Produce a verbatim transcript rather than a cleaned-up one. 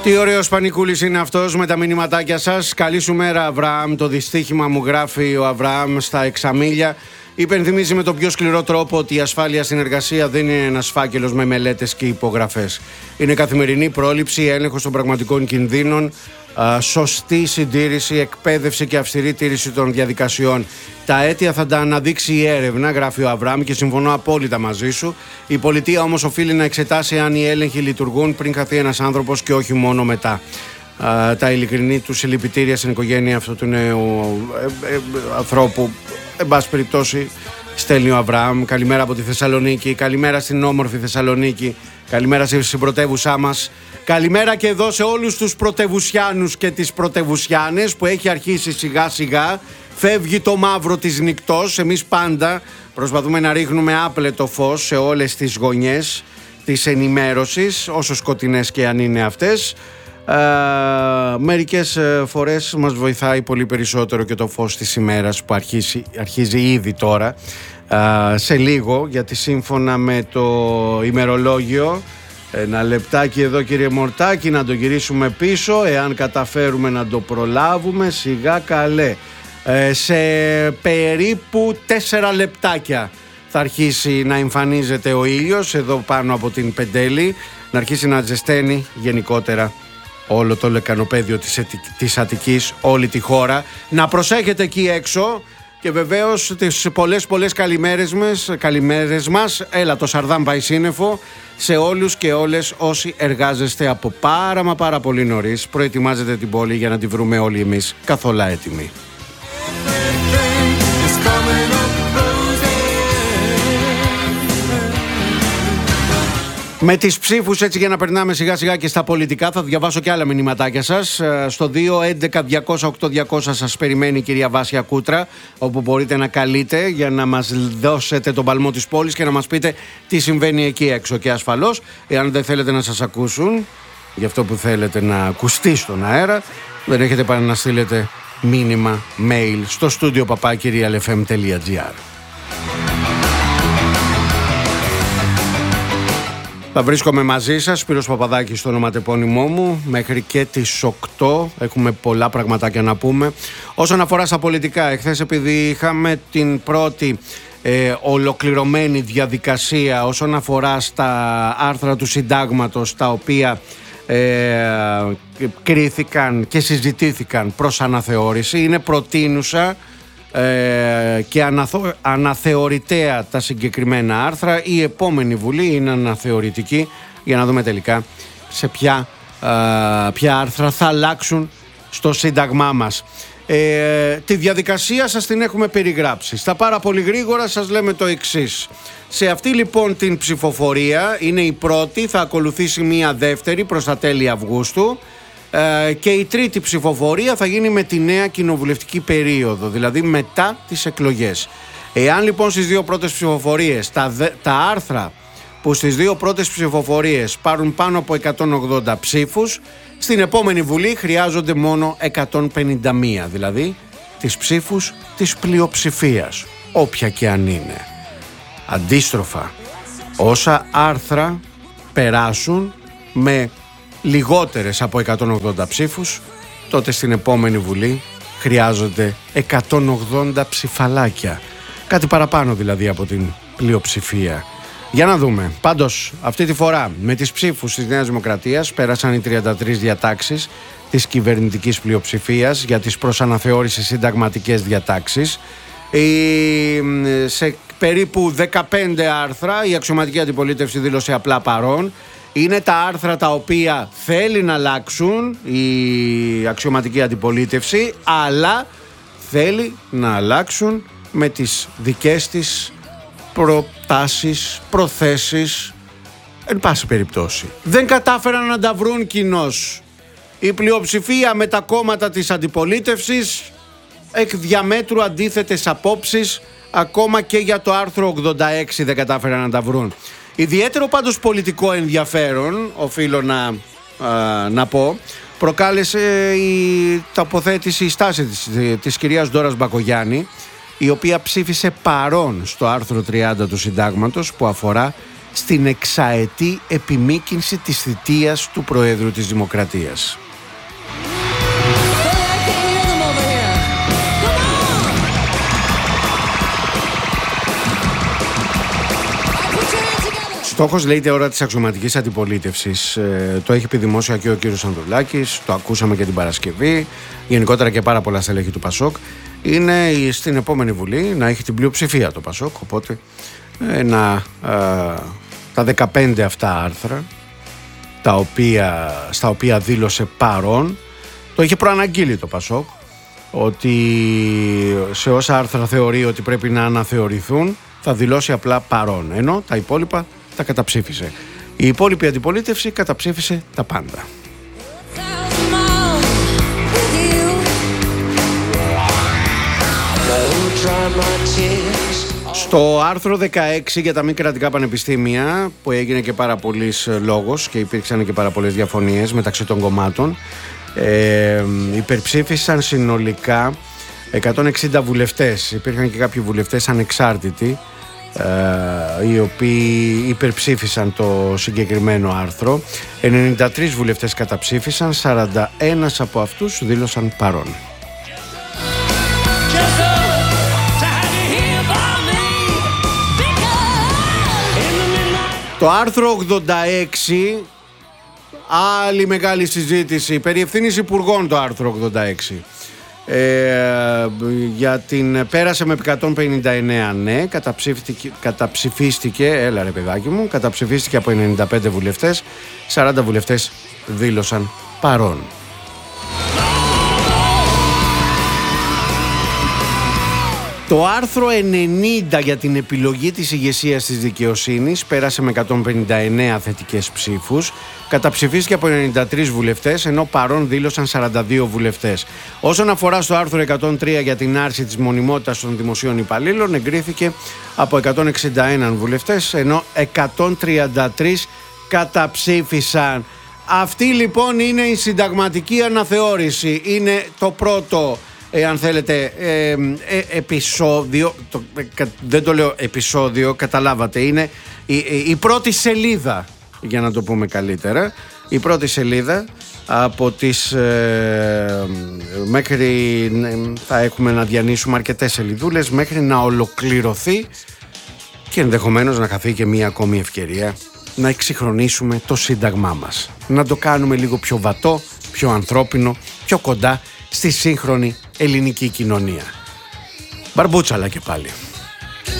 Τι ωραίος Πανικούλης είναι αυτός με τα μηνυματάκια σας. Καλή σου μέρα, Αβραάμ. Το δυστύχημα μου γράφει ο Αβραάμ στα εξαμίλια. Υπενθυμίζει με τον πιο σκληρό τρόπο ότι η ασφάλεια στην εργασία δεν είναι ένας φάκελος με μελέτες και υπογραφές. Είναι καθημερινή πρόληψη, έλεγχος των πραγματικών κινδύνων, α, σωστή συντήρηση, εκπαίδευση και αυστηρή τήρηση των διαδικασιών. Τα αίτια θα τα αναδείξει η έρευνα, γράφει ο Αβραάμ, και συμφωνώ απόλυτα μαζί σου. Η πολιτεία όμως οφείλει να εξετάσει αν οι έλεγχοι λειτουργούν πριν χαθεί ένας άνθρωπος και όχι μόνο μετά. Α, τα ειλικρινή του συλληπιτήρια στην οικογένεια αυτού του νέου ε, ε, ανθρώπου. Εν πάση περιπτώσει, στέλνει ο Αβραάμ. Καλημέρα από τη Θεσσαλονίκη. Καλημέρα στην όμορφη Θεσσαλονίκη. Καλημέρα στην πρωτεύουσά μας. Καλημέρα και εδώ σε όλους τους πρωτευουσιάνους και τις πρωτευουσιάνες που έχει αρχίσει σιγά σιγά. Φεύγει το μαύρο της νυκτός. Εμείς πάντα προσπαθούμε να ρίχνουμε άπλετο φως σε όλες τις γωνιές της ενημέρωσης, όσο σκοτεινές και αν είναι αυτές. Uh, μερικές uh, φορές μας βοηθάει πολύ περισσότερο και το φως της ημέρας που αρχίζει, αρχίζει ήδη τώρα uh, σε λίγο, γιατί σύμφωνα με το ημερολόγιο, ένα λεπτάκι εδώ κύριε Μορτάκη, να το γυρίσουμε πίσω εάν καταφέρουμε να το προλάβουμε, σιγά καλέ, uh, σε περίπου τέσσερα λεπτάκια θα αρχίσει να εμφανίζεται ο ήλιος εδώ πάνω από την Πεντέλη, να αρχίσει να ζεσταίνει γενικότερα όλο το λεκανοπέδιο της, της Αττικής, όλη τη χώρα. Να προσέχετε εκεί έξω και βεβαίως τις πολλές πολλές καλημέρες μας, καλημέρες μας. Έλα το Σαρδάμ πάει σύννεφο σε όλους και όλες όσοι εργάζεστε από πάρα μα πάρα πολύ νωρίς. Προετοιμάζετε την πόλη για να τη βρούμε όλοι εμείς καθόλου έτοιμοι. Με τις ψήφους, έτσι, για να περνάμε σιγά σιγά και στα πολιτικά, θα διαβάσω και άλλα μηνυματάκια σας. Στο δύο έντεκα διακόσια οκτώ διακόσια σας περιμένει η κυρία Βάσια Κούτρα, όπου μπορείτε να καλείτε για να μας δώσετε τον παλμό της πόλης και να μας πείτε τι συμβαίνει εκεί έξω. Και ασφαλώς, εάν δεν θέλετε να σας ακούσουν, γι' αυτό που θέλετε να ακουστεί στον αέρα, δεν έχετε παρά να στείλετε μήνυμα, mail στο στούντιο παπάκι real f m τελεία g r. Θα βρίσκομαι μαζί σας, Σπύρος Παπαδάκης στο ονοματεπώνυμό μου, μέχρι και τις οκτώ. Έχουμε πολλά πραγματάκια να πούμε. Όσον αφορά στα πολιτικά, εχθές επειδή είχαμε την πρώτη ε, ολοκληρωμένη διαδικασία όσον αφορά στα άρθρα του συντάγματος, τα οποία ε, κρίθηκαν και συζητήθηκαν προς αναθεώρηση, είναι προτείνουσα και αναθω... αναθεωρητέα τα συγκεκριμένα άρθρα. Η επόμενη Βουλή είναι αναθεωρητική για να δούμε τελικά σε ποια, α, ποια άρθρα θα αλλάξουν στο σύνταγμά μας. Ε, τη διαδικασία σας την έχουμε περιγράψει. Στα πάρα πολύ γρήγορα σας λέμε το εξής. Σε αυτή λοιπόν την ψηφοφορία, είναι η πρώτη, θα ακολουθήσει μία δεύτερη προς τα τέλη Αυγούστου. Και η τρίτη ψηφοφορία θα γίνει με τη νέα κοινοβουλευτική περίοδο, δηλαδή μετά τις εκλογές. Εάν λοιπόν στις δύο πρώτες ψηφοφορίες τα, δε, τα άρθρα που στις δύο πρώτες ψηφοφορίες πάρουν πάνω από εκατόν ογδόντα ψήφους, στην επόμενη Βουλή χρειάζονται μόνο εκατόν πενήντα μία, δηλαδή τις ψήφους της πλειοψηφίας, όποια και αν είναι. Αντίστροφα, όσα άρθρα περάσουν με λιγότερες από εκατόν ογδόντα ψήφους, τότε στην επόμενη Βουλή χρειάζονται εκατόν ογδόντα ψηφαλάκια. Κάτι παραπάνω δηλαδή από την πλειοψηφία. Για να δούμε. Πάντως, αυτή τη φορά με τις ψήφους της Νέας Δημοκρατίας πέρασαν οι τριάντα τρεις διατάξεις της κυβερνητικής πλειοψηφίας για τις προς αναθεώρηση συνταγματικές διατάξεις. Σε περίπου δεκαπέντε άρθρα η αξιωματική αντιπολίτευση δήλωσε απλά παρόν. Είναι τα άρθρα τα οποία θέλει να αλλάξουν η αξιωματική αντιπολίτευση, αλλά θέλει να αλλάξουν με τις δικές της προτάσεις, προθέσεις, εν πάση περιπτώσει. Δεν κατάφεραν να τα βρουν κοινώς. Η πλειοψηφία με τα κόμματα της αντιπολίτευσης, εκ διαμέτρου αντίθετες απόψεις, ακόμα και για το άρθρο ογδόντα έξι δεν κατάφεραν να τα βρουν. Ιδιαίτερο πάντως πολιτικό ενδιαφέρον, οφείλω να, α, να πω, προκάλεσε η τοποθέτηση, η στάση της, της κυρίας Ντόρας Μπακογιάννη, η οποία ψήφισε παρόν στο άρθρο τριάντα του Συντάγματος που αφορά στην εξαετή επιμήκυνση της θητείας του Προέδρου της Δημοκρατίας. Στόχος, λέει, η ώρα της αξιωματικής αντιπολίτευσης. Ε, το έχει πει δημόσια και ο κύριος Ανδρουλάκης, το ακούσαμε και την Παρασκευή, γενικότερα και πάρα πολλά στελέχη του ΠΑΣΟΚ. Είναι στην επόμενη Βουλή να έχει την πλειοψηφία το ΠΑΣΟΚ, οπότε ε, να, ε, τα δεκαπέντε αυτά άρθρα τα οποία, στα οποία δήλωσε παρόν, το είχε προαναγγείλει το ΠΑΣΟΚ, ότι σε όσα άρθρα θεωρεί ότι πρέπει να αναθεωρηθούν θα δηλώσει απλά παρόν, ενώ τα υπόλοιπα τα καταψήφισε. Η υπόλοιπη αντιπολίτευση καταψήφισε τα πάντα. Στο άρθρο δεκαέξι για τα μη κρατικά πανεπιστήμια, που έγινε και πάρα πολλής λόγος και υπήρξαν και πάρα πολλές διαφωνίες μεταξύ των κομμάτων, ε, υπερψήφισαν συνολικά εκατόν εξήντα βουλευτές. Υπήρχαν και κάποιοι βουλευτές ανεξάρτητοι, Uh, οι οποίοι υπερψήφισαν το συγκεκριμένο άρθρο. ενενήντα τρεις βουλευτές καταψήφισαν, σαράντα ένα από αυτούς δήλωσαν παρόν. Το άρθρο ογδόντα έξι, άλλη μεγάλη συζήτηση, περί ευθύνης υπουργών το άρθρο ογδόντα έξι. Ε, για την πέρασε με εκατόν πενήντα εννέα ναι, καταψηφίστηκε, καταψηφίστηκε, έλα ρε παιδάκι μου, καταψηφίστηκε από ενενήντα πέντε βουλευτές, σαράντα βουλευτές δήλωσαν παρόν. Το άρθρο ενενήντα για την επιλογή της ηγεσίας της δικαιοσύνης πέρασε με εκατόν πενήντα εννέα θετικές ψήφους, καταψηφίστηκε από ενενήντα τρεις βουλευτές, ενώ παρόν δήλωσαν σαράντα δύο βουλευτές. Όσον αφορά στο άρθρο εκατόν τρία για την άρση της μονιμότητας των δημοσίων υπαλλήλων, εγκρίθηκε από εκατόν εξήντα ένα βουλευτές, ενώ εκατόν τριάντα τρεις καταψήφισαν. Αυτή λοιπόν είναι η συνταγματική αναθεώρηση. Είναι το πρώτο, Ε, αν θέλετε, ε, ε, επεισόδιο, το, ε, δεν το λέω επεισόδιο, καταλάβατε, είναι η, η πρώτη σελίδα, για να το πούμε καλύτερα, η πρώτη σελίδα από τις ε, μέχρι θα έχουμε να διανύσουμε αρκετές σελιδούλες μέχρι να ολοκληρωθεί και ενδεχομένως να χαθεί και μία ακόμη ευκαιρία να εξυγχρονίσουμε το σύνταγμά μας, να το κάνουμε λίγο πιο βατό, πιο ανθρώπινο, πιο κοντά στη σύγχρονη ελληνική κοινωνία. Μπαρμπούτσαλα και πάλι.